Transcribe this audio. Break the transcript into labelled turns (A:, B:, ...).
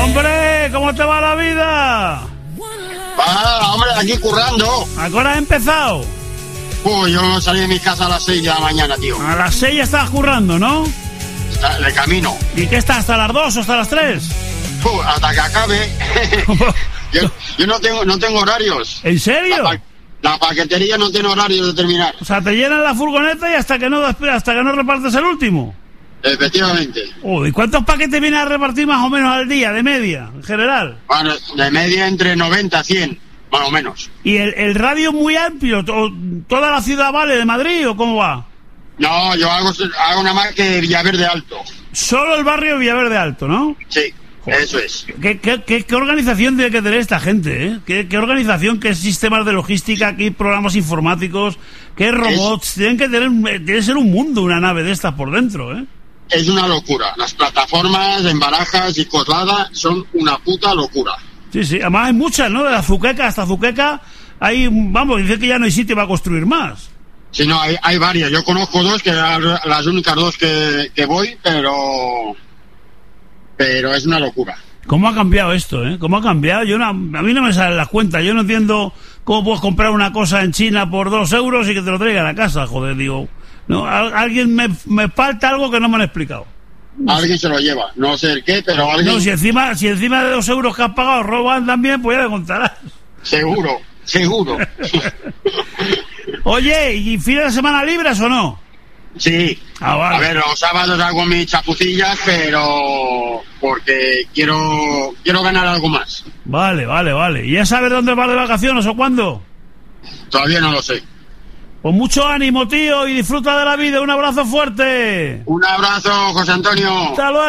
A: ¡Hombre! ¿Cómo te va la vida?
B: Hombre, aquí currando.
A: ¿A qué hora has empezado?
B: Yo salí de mi casa a las 6 de la mañana, tío.
A: A las 6 ya estabas currando, ¿no?
B: De camino.
A: ¿Y qué está? ¿Hasta las 2 o hasta las 3?
B: Hasta que acabe. yo no tengo horarios.
A: ¿En serio?
B: La paquetería no tiene horarios de terminar.
A: O sea, te llenan la furgoneta y hasta que no repartes el último.
B: Efectivamente.
A: ¿Y cuántos paquetes vienen a repartir más o menos al día, de media, en general?
B: Bueno, de media entre 90 a 100, más o menos.
A: ¿Y el radio muy amplio? ¿Toda la ciudad vale de Madrid o cómo va?
B: No, yo hago nada más que Villaverde Alto.
A: Solo el barrio Villaverde Alto, ¿no?
B: Sí, joder, eso es.
A: ¿Qué organización tiene que tener esta gente, eh? ¿Qué organización, qué sistemas de logística, qué programas informáticos, qué robots? Tiene que ser un mundo una nave de estas por dentro, ¿eh?
B: Es una locura. Las plataformas en Barajas y Coslada son una puta locura.
A: Sí, además hay muchas, ¿no? De la Azuqueca hasta Azuqueca, dice que ya no hay sitio para construir más.
B: Sí, no, hay varias. Yo conozco dos, que eran las únicas dos que voy, pero es una locura.
A: ¿Cómo ha cambiado esto, eh? ¿Cómo ha cambiado? A mí no me salen las cuentas. Yo no entiendo cómo puedes comprar una cosa en China por 2 euros y que te lo traigan a casa, joder, digo. No, alguien me falta algo que no me han explicado.
B: Alguien se lo lleva, no sé el qué, pero alguien...
A: No, si encima de 2 euros que has pagado roban también, pues ya me contarás.
B: Seguro.
A: Oye, ¿y fin de semana libres o no?
B: Sí.
A: Vale.
B: A ver, los sábados hago mis chapucillas, pero porque quiero ganar algo más.
A: Vale. ¿Y ya sabes dónde vas de vacaciones o cuándo?
B: Todavía no lo sé.
A: Pues mucho ánimo, tío, y disfruta de la vida. Un abrazo fuerte.
B: Un abrazo, José Antonio.
A: Hasta luego.